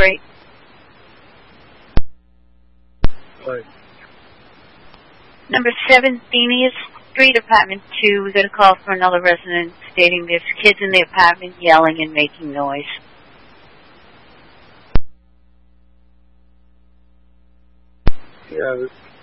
great. Right. Number 7, Thenius Street, apartment 2. We got a call from another resident stating there's kids in the apartment yelling and making noise. Yeah,